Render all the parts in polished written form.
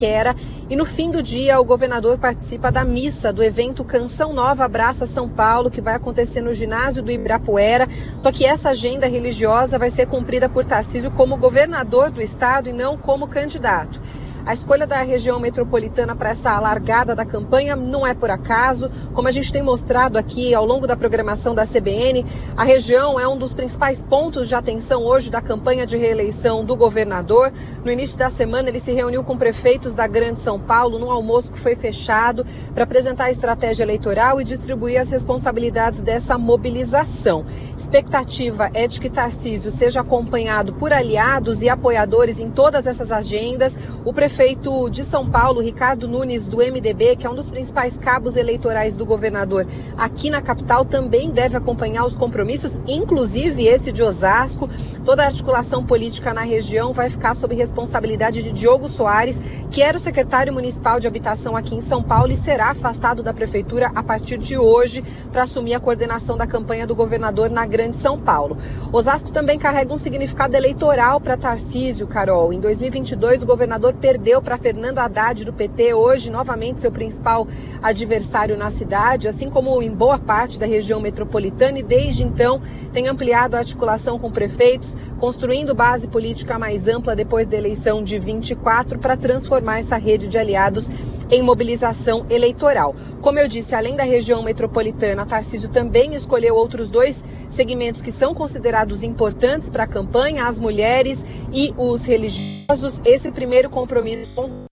Itaquera. E no fim do dia, o governador participa da missa do evento Canção Nova Abraça São Paulo, que vai acontecer no ginásio do Ibirapuera. Só que essa agenda religiosa vai ser cumprida por Tarcísio como governador do estado e não como candidato. A escolha da região metropolitana para essa largada da campanha não é por acaso. Como a gente tem mostrado aqui ao longo da programação da CBN, a região é um dos principais pontos de atenção hoje da campanha de reeleição do governador. No início da semana, ele se reuniu com prefeitos da Grande São Paulo num almoço que foi fechado para apresentar a estratégia eleitoral e distribuir as responsabilidades dessa mobilização. Expectativa é de que Tarcísio seja acompanhado por aliados e apoiadores em todas essas agendas. O prefeito de São Paulo, Ricardo Nunes, do MDB, que é um dos principais cabos eleitorais do governador aqui na capital, também deve acompanhar os compromissos, inclusive esse de Osasco. Toda a articulação política na região vai ficar sob responsabilidade de Diogo Soares, que era o secretário municipal de habitação aqui em São Paulo e será afastado da prefeitura a partir de hoje para assumir a coordenação da campanha do governador na Grande São Paulo. Osasco também carrega um significado eleitoral para Tarcísio, Carol. Em 2022, o governador perdeu para Fernando Haddad do PT, hoje novamente seu principal adversário na cidade, assim como em boa parte da região metropolitana, e desde então tem ampliado a articulação com prefeitos, construindo base política mais ampla depois da eleição de 24 para transformar essa rede de aliados em mobilização eleitoral. Como eu disse, além da região metropolitana, Tarcísio também escolheu outros dois segmentos que são considerados importantes para a campanha, as mulheres e os religiosos. Esse primeiro compromisso com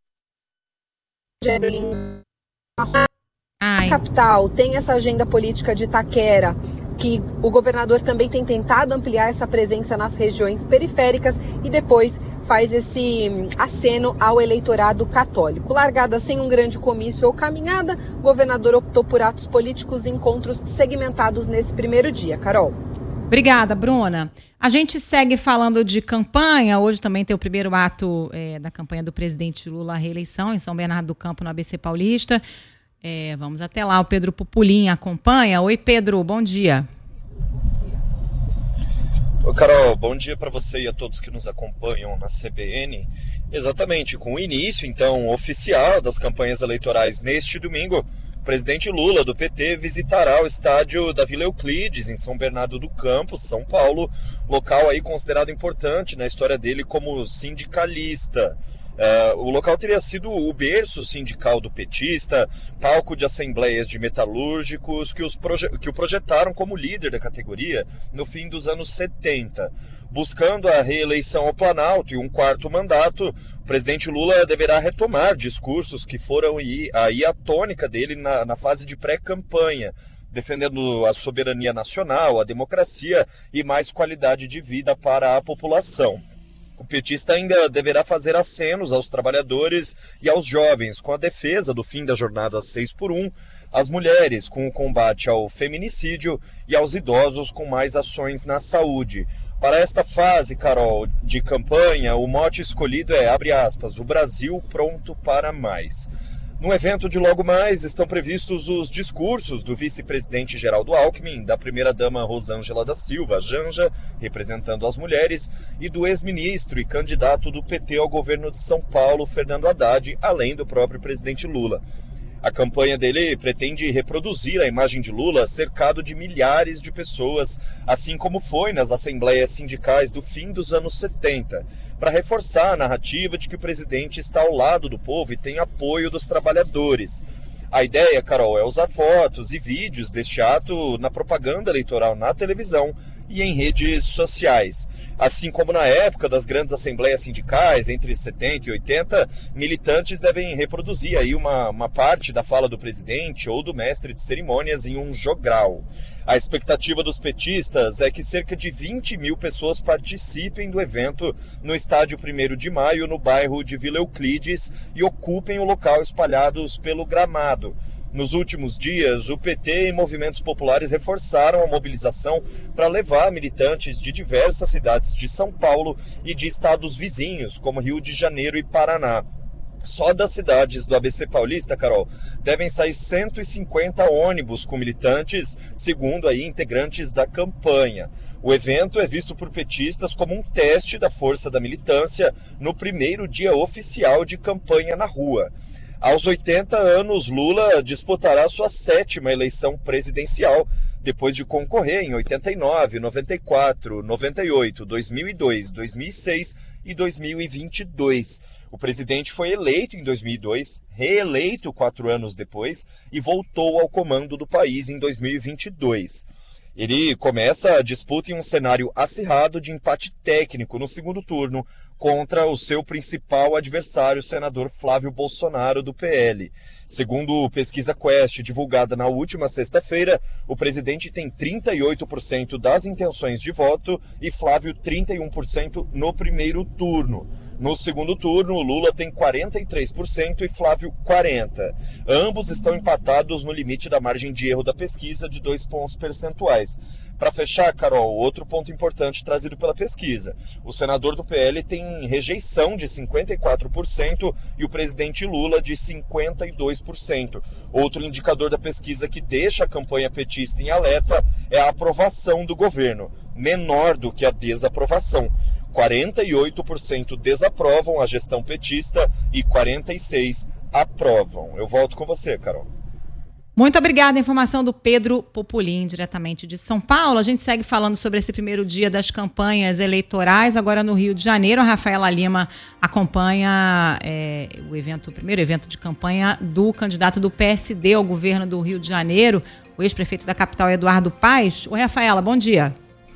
a capital tem essa agenda política de Itaquera, que o governador também tem tentado ampliar essa presença nas regiões periféricas e depois faz esse aceno ao eleitorado católico. Largada sem um grande comício ou caminhada, o governador optou por atos políticos e encontros segmentados nesse primeiro dia. Carol. Obrigada, Bruna. A gente segue falando de campanha. Hoje também tem o primeiro ato da campanha do presidente Lula à reeleição em São Bernardo do Campo, no ABC Paulista. Vamos até lá, o Pedro Pupulim acompanha. Oi, Pedro, bom dia. Oi, Carol, bom dia para você e a todos que nos acompanham na CBN. Exatamente, com o início, então, oficial das campanhas eleitorais neste domingo, o presidente Lula, do PT, visitará o estádio da Vila Euclides, em São Bernardo do Campo, São Paulo, local aí considerado importante na história dele como sindicalista. O local teria sido o berço sindical do petista, palco de assembleias de metalúrgicos que o projetaram como líder da categoria no fim dos anos 70. Buscando a reeleição ao Planalto e um quarto mandato, o presidente Lula deverá retomar discursos que foram aí a tônica dele na fase de pré-campanha, defendendo a soberania nacional, a democracia e mais qualidade de vida para a população. O petista ainda deverá fazer acenos aos trabalhadores e aos jovens com a defesa do fim da jornada 6x1, às mulheres com o combate ao feminicídio e aos idosos com mais ações na saúde. Para esta fase, Carol, de campanha, o mote escolhido é, abre aspas, o Brasil pronto para mais. No evento de logo mais estão previstos os discursos do vice-presidente Geraldo Alckmin, da primeira-dama Rosângela da Silva, Janja, representando as mulheres, e do ex-ministro e candidato do PT ao governo de São Paulo, Fernando Haddad, além do próprio presidente Lula. A campanha dele pretende reproduzir a imagem de Lula cercado de milhares de pessoas, assim como foi nas assembleias sindicais do fim dos anos 70, para reforçar a narrativa de que o presidente está ao lado do povo e tem apoio dos trabalhadores. A ideia, Carol, é usar fotos e vídeos deste ato na propaganda eleitoral na televisão e em redes sociais. Assim como na época das grandes assembleias sindicais, entre 70 e 80, militantes devem reproduzir aí uma parte da fala do presidente ou do mestre de cerimônias em um jogral. A expectativa dos petistas é que cerca de 20 mil pessoas participem do evento no estádio 1º de Maio, no bairro de Vila Euclides, e ocupem o local espalhados pelo gramado. Nos últimos dias, o PT e movimentos populares reforçaram a mobilização para levar militantes de diversas cidades de São Paulo e de estados vizinhos, como Rio de Janeiro e Paraná. Só das cidades do ABC Paulista, Carol, devem sair 150 ônibus com militantes, segundo aí integrantes da campanha. O evento é visto por petistas como um teste da força da militância no primeiro dia oficial de campanha na rua. Aos 80 anos, Lula disputará sua 7ª eleição presidencial, depois de concorrer em 89, 94, 98, 2002, 2006 e 2022. O presidente foi eleito em 2002, reeleito 4 anos depois e voltou ao comando do país em 2022. Ele começa a disputa em um cenário acirrado de empate técnico no segundo turno contra o seu principal adversário, o senador Flávio Bolsonaro, do PL. Segundo pesquisa Quest, divulgada na última sexta-feira, o presidente tem 38% das intenções de voto e Flávio 31% no primeiro turno. No segundo turno, Lula tem 43% e Flávio 40%. Ambos estão empatados no limite da margem de erro da pesquisa de 2 pontos percentuais. Para fechar, Carol, outro ponto importante trazido pela pesquisa. O senador do PL tem rejeição de 54% e o presidente Lula de 52%. Outro indicador da pesquisa que deixa a campanha petista em alerta é a aprovação do governo, menor do que a desaprovação. 48% desaprovam a gestão petista e 46% aprovam. Eu volto com você, Carol. Muito obrigada. A informação do Pedro Popolin, diretamente de São Paulo. A gente segue falando sobre esse primeiro dia das campanhas eleitorais, agora no Rio de Janeiro. A Rafaela Lima acompanha o primeiro evento de campanha do candidato do PSD ao governo do Rio de Janeiro, o ex-prefeito da capital, Eduardo Paes. Oi, Rafaela, bom dia.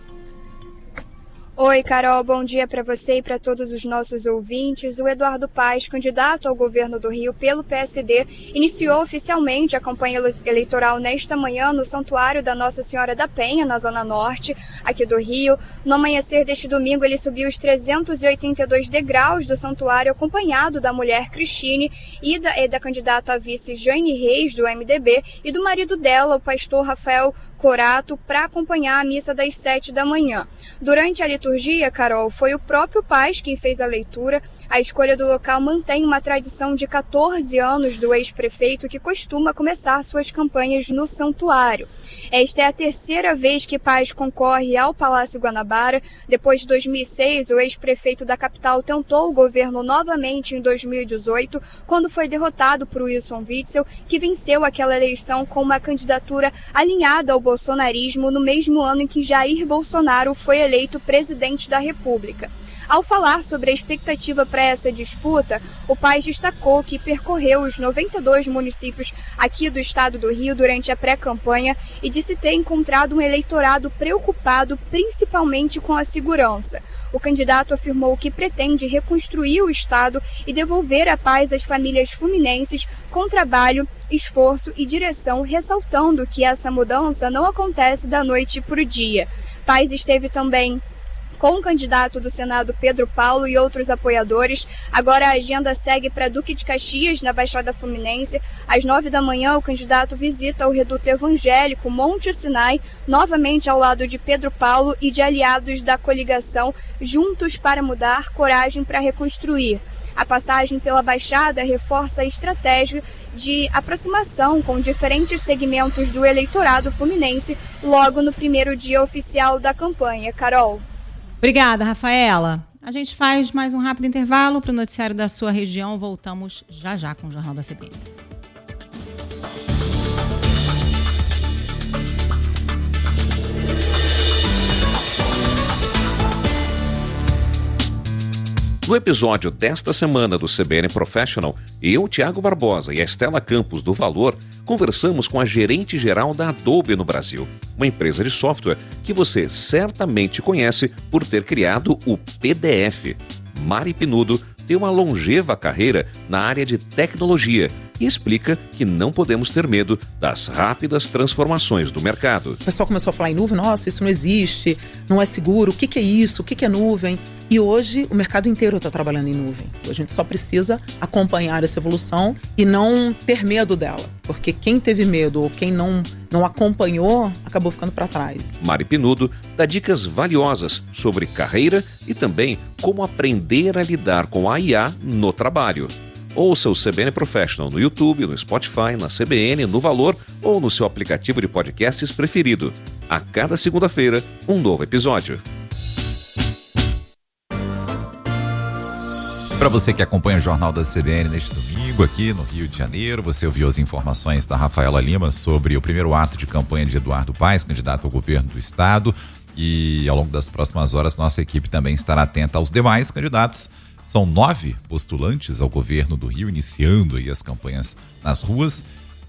Oi, Carol, bom dia para você e para todos os nossos ouvintes. O Eduardo Paes, candidato ao governo do Rio pelo PSD, iniciou oficialmente a campanha eleitoral nesta manhã no Santuário da Nossa Senhora da Penha, na Zona Norte, aqui do Rio. No amanhecer deste domingo, ele subiu os 382 degraus do santuário, acompanhado da mulher Cristine e da candidata a vice Jane Reis, do MDB, e do marido dela, o pastor Rafael Corato, para acompanhar a missa das 7 da manhã. Durante a liturgia, Carol, foi o próprio Paes quem fez a leitura. A escolha do local mantém uma tradição de 14 anos do ex-prefeito, que costuma começar suas campanhas no santuário. Esta é a terceira vez que Paes concorre ao Palácio Guanabara. Depois de 2006, o ex-prefeito da capital tentou o governo novamente em 2018, quando foi derrotado por Wilson Witzel, que venceu aquela eleição com uma candidatura alinhada ao bolsonarismo no mesmo ano em que Jair Bolsonaro foi eleito presidente da República. Ao falar sobre a expectativa para essa disputa, o Paes destacou que percorreu os 92 municípios aqui do estado do Rio durante a pré-campanha e disse ter encontrado um eleitorado preocupado principalmente com a segurança. O candidato afirmou que pretende reconstruir o estado e devolver a paz às famílias fluminenses com trabalho, esforço e direção, ressaltando que essa mudança não acontece da noite para o dia. Paes esteve também com o candidato do Senado Pedro Paulo e outros apoiadores. Agora a agenda segue para Duque de Caxias, na Baixada Fluminense. Às 9 da manhã, o candidato visita o reduto evangélico Monte Sinai, novamente ao lado de Pedro Paulo e de aliados da coligação Juntos para Mudar, Coragem para Reconstruir. A passagem pela Baixada reforça a estratégia de aproximação com diferentes segmentos do eleitorado fluminense logo no primeiro dia oficial da campanha. Carol. Obrigada, Rafaela. A gente faz mais um rápido intervalo para o noticiário da sua região. Voltamos já com o Jornal da CBN. No episódio desta semana do CBN Professional, eu, Tiago Barbosa e a Estela Campos do Valor conversamos com a gerente-geral da Adobe no Brasil, uma empresa de software que você certamente conhece por ter criado o PDF. Mari Pinudo tem uma longeva carreira na área de tecnologia e explica que não podemos ter medo das rápidas transformações do mercado. O pessoal começou a falar em nuvem, nossa, isso não existe, não é seguro, o que é isso, o que é nuvem? E hoje o mercado inteiro está trabalhando em nuvem. A gente só precisa acompanhar essa evolução e não ter medo dela, porque quem teve medo ou quem não acompanhou acabou ficando para trás. Mari Pinudo dá dicas valiosas sobre carreira e também como aprender a lidar com a IA no trabalho. Ouça o CBN Professional no YouTube, no Spotify, na CBN, no Valor ou no seu aplicativo de podcasts preferido. A cada segunda-feira, um novo episódio. Para você que acompanha o Jornal da CBN neste domingo aqui no Rio de Janeiro, você ouviu as informações da Rafaela Lima sobre o primeiro ato de campanha de Eduardo Paes, candidato ao governo do estado. E ao longo das próximas horas, nossa equipe também estará atenta aos demais candidatos. São 9 postulantes ao governo do Rio, iniciando aí as campanhas nas ruas.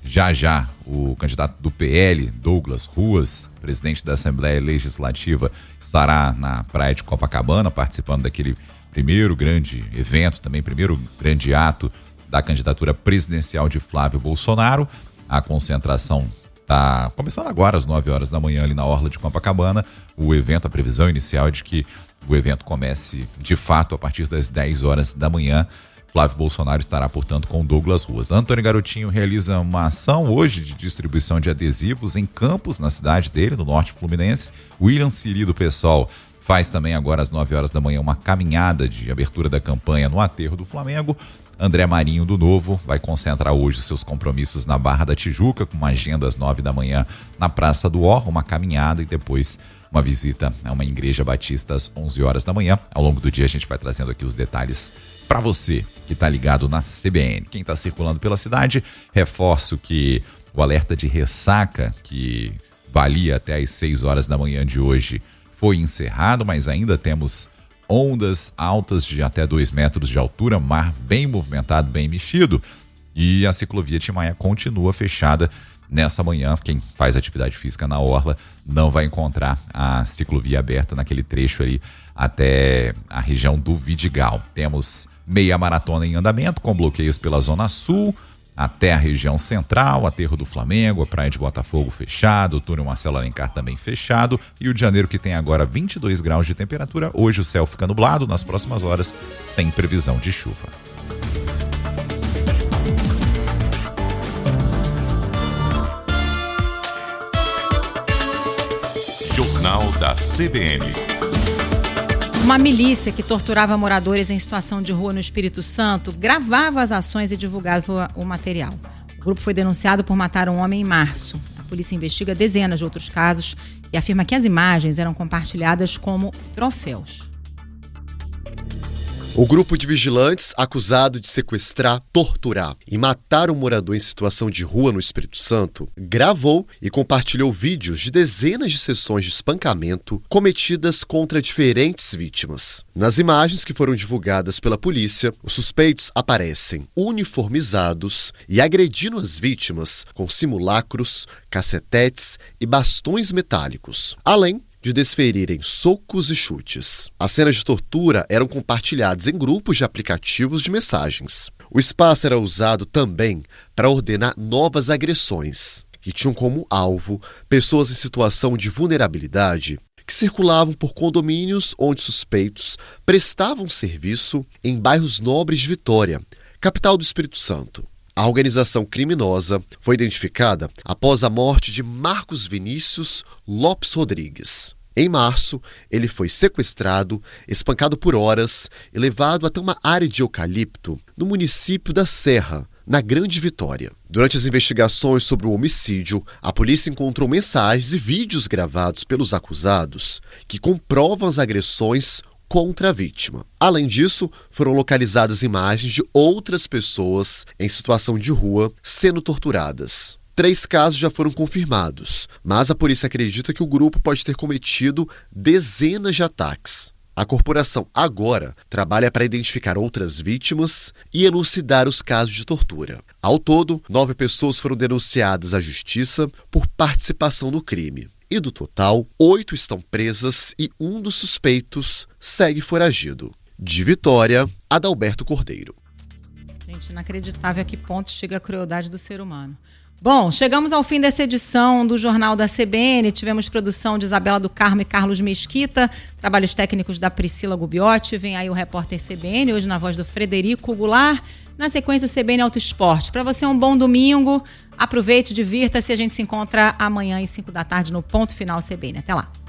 Já, o candidato do PL, Douglas Ruas, presidente da Assembleia Legislativa, estará na praia de Copacabana, participando daquele primeiro grande evento, também primeiro grande ato da candidatura presidencial de Flávio Bolsonaro. A concentração está começando agora às 9 horas da manhã ali na orla de Copacabana. O evento, a previsão inicial é de que o evento comece de fato a partir das 10 horas da manhã. Flávio Bolsonaro estará, portanto, com Douglas Ruas. Antônio Garotinho realiza uma ação hoje de distribuição de adesivos em Campos, na cidade dele, no norte fluminense. William Siri, do PSOL, faz também agora às 9 horas da manhã uma caminhada de abertura da campanha no aterro do Flamengo. André Marinho, do Novo, vai concentrar hoje seus compromissos na Barra da Tijuca, com uma agenda às 9 da manhã na Praça do Ó, uma caminhada e depois uma visita a uma igreja batista às 11 horas da manhã. Ao longo do dia a gente vai trazendo aqui os detalhes para você que está ligado na CBN. Quem está circulando pela cidade, reforço que o alerta de ressaca, que valia até às 6 horas da manhã de hoje, foi encerrado, mas ainda temos ondas altas de até 2 metros de altura, mar bem movimentado, bem mexido, e a ciclovia Timaya continua fechada nessa manhã. Quem faz atividade física na orla não vai encontrar a ciclovia aberta naquele trecho ali até a região do Vidigal. Temos meia maratona em andamento, com bloqueios pela Zona Sul, até a região central, aterro do Flamengo, a praia de Botafogo fechado, o túnel Marcelo Alencar também fechado, e o Rio de Janeiro, que tem agora 22 graus de temperatura. Hoje o céu fica nublado, nas próximas horas sem previsão de chuva. Jornal da CBN. Uma milícia que torturava moradores em situação de rua no Espírito Santo gravava as ações e divulgava o material. O grupo foi denunciado por matar um homem em março. A polícia investiga dezenas de outros casos e afirma que as imagens eram compartilhadas como troféus. O grupo de vigilantes, acusado de sequestrar, torturar e matar um morador em situação de rua no Espírito Santo, gravou e compartilhou vídeos de dezenas de sessões de espancamento cometidas contra diferentes vítimas. Nas imagens que foram divulgadas pela polícia, os suspeitos aparecem uniformizados e agredindo as vítimas com simulacros, cacetetes e bastões metálicos, além de desferirem socos e chutes. As cenas de tortura eram compartilhadas em grupos de aplicativos de mensagens. O espaço era usado também para ordenar novas agressões, que tinham como alvo pessoas em situação de vulnerabilidade que circulavam por condomínios onde suspeitos prestavam serviço em bairros nobres de Vitória, capital do Espírito Santo. A organização criminosa foi identificada após a morte de Marcos Vinícius Lopes Rodrigues. Em março, ele foi sequestrado, espancado por horas e levado até uma área de eucalipto no município da Serra, na Grande Vitória. Durante as investigações sobre o homicídio, a polícia encontrou mensagens e vídeos gravados pelos acusados que comprovam as agressões contra a vítima. Além disso, foram localizadas imagens de outras pessoas em situação de rua sendo torturadas. 3 casos já foram confirmados, mas a polícia acredita que o grupo pode ter cometido dezenas de ataques. A corporação agora trabalha para identificar outras vítimas e elucidar os casos de tortura. Ao todo, 9 pessoas foram denunciadas à justiça por participação no crime. E do total, 8 estão presas e um dos suspeitos segue foragido. De Vitória, Adalberto Cordeiro. Gente, inacreditável a que ponto chega a crueldade do ser humano. Bom, chegamos ao fim dessa edição do Jornal da CBN. Tivemos produção de Isabela do Carmo e Carlos Mesquita, trabalhos técnicos da Priscila Gubiotti. Vem aí o repórter CBN, hoje na voz do Frederico Goulart. Na sequência, o CBN Auto Esporte. Para você, um bom domingo. Aproveite, divirta-se. A gente se encontra amanhã às 5 da tarde no Ponto Final CBN. Até lá.